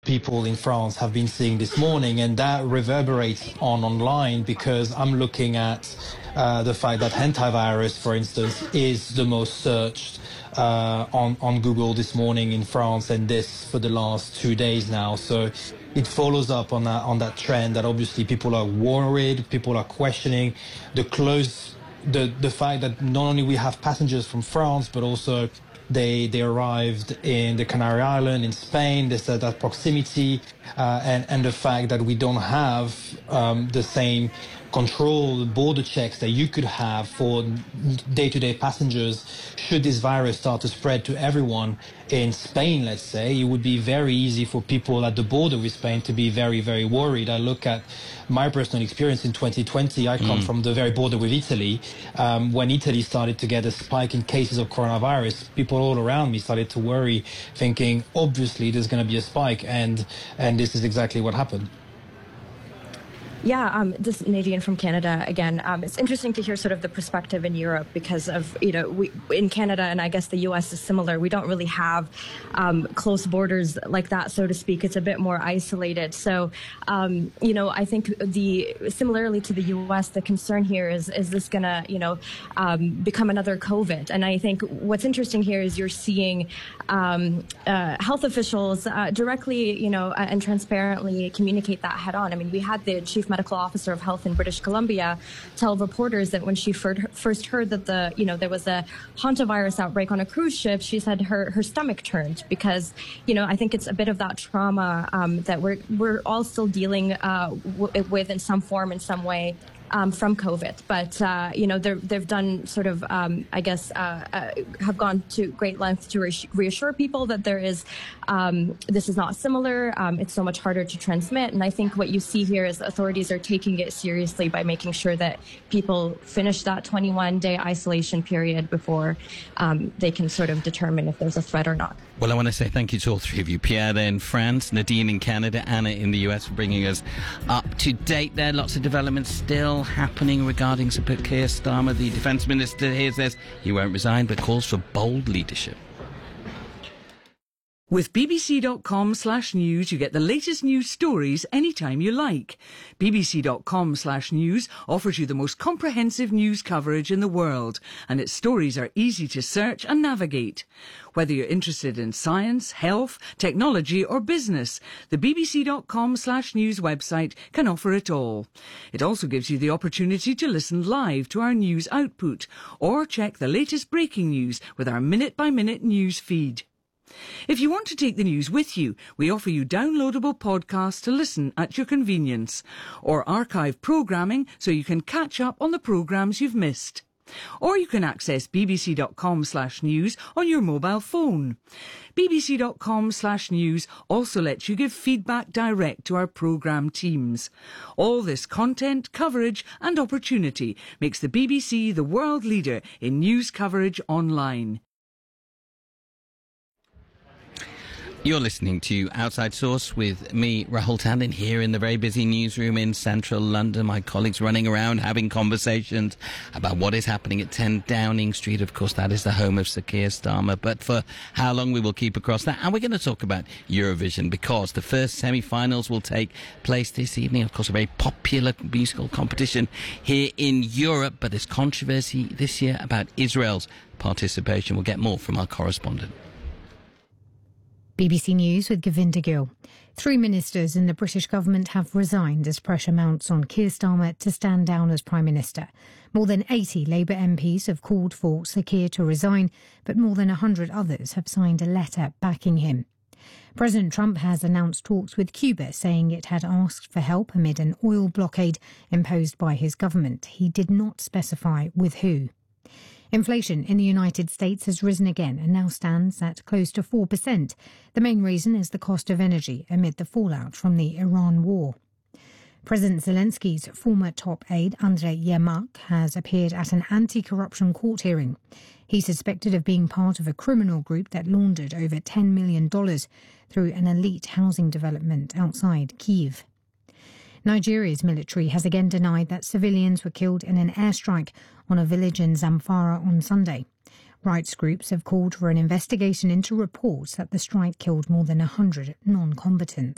people in France have been seeing this morning, and that reverberates online because I'm looking at the fact that hantavirus, for instance, is the most searched on Google this morning in France, and this for the last 2 days now. So it follows up on that trend that obviously people are worried, people are questioning the fact that not only we have passengers from France, but also they arrived in the Canary Islands, in Spain. They said that proximity and the fact that we don't have the same control border checks that you could have for day-to-day passengers. Should this virus start to spread to everyone in Spain, let's say, it would be very easy for people at the border with Spain to be very, very worried. I look at my personal experience in 2020. I come from the very border with Italy. When Italy started to get a spike in cases of coronavirus, people all around me started to worry, thinking, obviously, there's going to be a spike. And this is exactly what happened. Yeah, this is Nadine from Canada again. It's interesting to hear sort of the perspective in Europe because of, we in Canada, and I guess the U.S. is similar. We don't really have close borders like that, so to speak. It's a bit more isolated. So, I think similarly to the U.S., the concern here is this going to, become another COVID? And I think what's interesting here is you're seeing health officials directly, and transparently communicate that head on. I mean, we had the chief medical officer of health in British Columbia tell reporters that when she first heard that there was a hantavirus outbreak on a cruise ship, she said her stomach turned because, I think it's a bit of that trauma that we're all still dealing with in some form, in some way. From COVID, but they've done sort of, have gone to great lengths to reassure people that this is not similar. It's so much harder to transmit, and I think what you see here is authorities are taking it seriously by making sure that people finish that 21-day isolation period before they can sort of determine if there's a threat or not. Well, I want to say thank you to all three of you. Pierre in France, Nadine in Canada, Anna in the US, for bringing us up to date there. Lots of developments still happening regarding Sir Keir Starmer. The Defence Minister here says he won't resign, but calls for bold leadership. With bbc.com/news, you get the latest news stories anytime you like. bbc.com/news offers you the most comprehensive news coverage in the world, and its stories are easy to search and navigate. Whether you're interested in science, health, technology or business, the bbc.com/news website can offer it all. It also gives you the opportunity to listen live to our news output or check the latest breaking news with our minute-by-minute news feed. If you want to take the news with you, we offer you downloadable podcasts to listen at your convenience, or archive programming so you can catch up on the programmes you've missed. Or you can access bbc.com/news on your mobile phone. bbc.com/news also lets you give feedback direct to our programme teams. All this content, coverage and opportunity makes the BBC the world leader in news coverage online. You're listening to Outside Source with me, Rahul Tandon, here in the very busy newsroom in central London. My colleagues running around having conversations about what is happening at 10 Downing Street. Of course, that is the home of Sir Keir Starmer. But for how long we will keep across that. And we're going to talk about Eurovision because the first semi-finals will take place this evening. Of course, a very popular musical competition here in Europe. But there's controversy this year about Israel's participation. We'll get more from our correspondent. BBC News with Govinda Gill. 3 ministers in the British government have resigned as pressure mounts on Keir Starmer to stand down as Prime Minister. More than 80 Labour MPs have called for Sir Keir to resign, but more than 100 others have signed a letter backing him. President Trump has announced talks with Cuba, saying it had asked for help amid an oil blockade imposed by his government. He did not specify with who. Inflation in the United States has risen again and now stands at close to 4%. The main reason is the cost of energy amid the fallout from the Iran war. President Zelensky's former top aide, Andrei Yermak, has appeared at an anti-corruption court hearing. He's suspected of being part of a criminal group that laundered over $10 million through an elite housing development outside Kyiv. Nigeria's military has again denied that civilians were killed in an airstrike on a village in Zamfara on Sunday. Rights groups have called for an investigation into reports that the strike killed more than 100 non-combatants.